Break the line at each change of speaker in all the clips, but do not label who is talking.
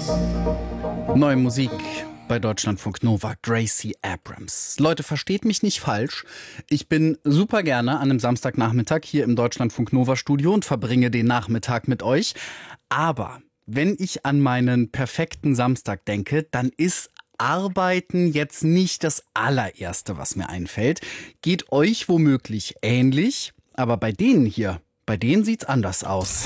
Neue Musik bei Deutschlandfunk Nova, Gracie Abrams. Leute, versteht mich nicht falsch. Ich bin super gerne an einem Samstagnachmittag hier im Deutschlandfunk Nova Studio und verbringe den Nachmittag mit euch. Aber wenn ich an meinen perfekten Samstag denke, dann ist Arbeiten jetzt nicht das allererste, was mir einfällt. Geht euch womöglich ähnlich, aber bei denen sieht's anders aus.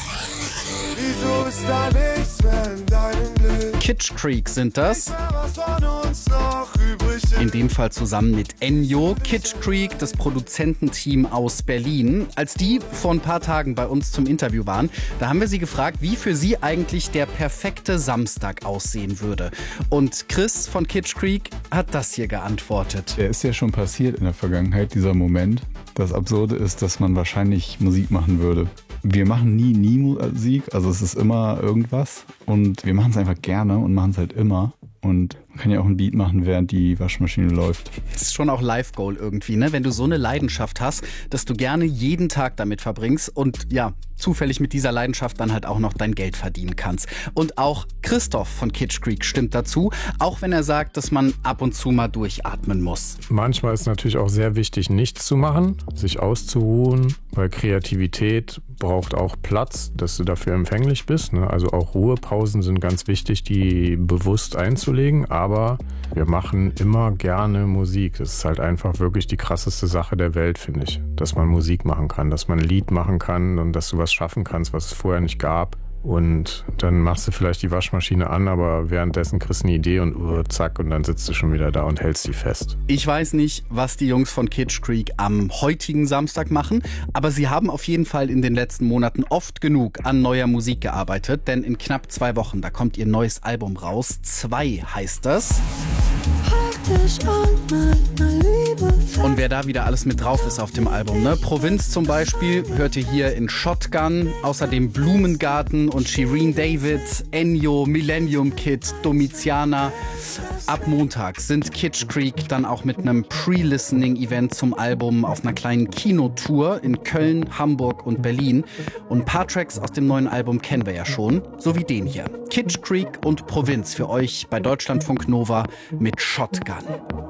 Wieso ist da nichts mehr in deinem Blick?
Kitsch Creek sind das.
Was von uns noch übrig ist?
In dem Fall zusammen mit Enyo. Kitsch Creek, das Produzententeam aus Berlin. Als die vor ein paar Tagen bei uns zum Interview waren, da haben wir sie gefragt, wie für sie eigentlich der perfekte Samstag aussehen würde. Und Chris von Kitsch Creek hat das hier geantwortet.
Der ist ja schon passiert in der Vergangenheit, dieser Moment. Das Absurde ist, dass man wahrscheinlich Musik machen würde. Wir machen nie Musik, also es ist immer irgendwas und wir machen es einfach gerne und machen es halt immer. Und man kann ja auch ein Beat machen, während die Waschmaschine läuft.
Das ist schon auch Life-Goal irgendwie, ne? Wenn du so eine Leidenschaft hast, dass du gerne jeden Tag damit verbringst und ja, zufällig mit dieser Leidenschaft dann halt auch noch dein Geld verdienen kannst. Und auch Christoph von Kitsch Creek stimmt dazu, auch wenn er sagt, dass man ab und zu mal durchatmen muss.
Manchmal ist natürlich auch sehr wichtig, nichts zu machen, sich auszuruhen, weil Kreativität braucht auch Platz, dass du dafür empfänglich bist, ne? Also auch Ruhepausen sind ganz wichtig, die bewusst einzulegen, aber wir machen immer gerne Musik. Das ist halt einfach wirklich die krasseste Sache der Welt, finde ich, dass man Musik machen kann, dass man ein Lied machen kann und dass du was schaffen kannst, was es vorher nicht gab. Und dann machst du vielleicht die Waschmaschine an, aber währenddessen kriegst du eine Idee und zack, und dann sitzt du schon wieder da und hältst sie fest.
Ich weiß nicht, was die Jungs von Kitsch Creek am heutigen Samstag machen, aber sie haben auf jeden Fall in den letzten Monaten oft genug an neuer Musik gearbeitet, denn in knapp 2 Wochen, da kommt ihr neues Album raus. 2 heißt das. Und wer da wieder alles mit drauf ist auf dem Album, ne? Provinz zum Beispiel hört ihr hier in Shotgun, außerdem Blumengarten und Shireen David, Enyo, Millennium Kid, Domiziana. Ab Montag sind Kitsch Creek dann auch mit einem Pre-Listening-Event zum Album auf einer kleinen Kinotour in Köln, Hamburg und Berlin. Und ein paar Tracks aus dem neuen Album kennen wir ja schon, so wie den hier. Kitsch Creek und Provinz für euch bei Deutschlandfunk Nova mit Shotgun.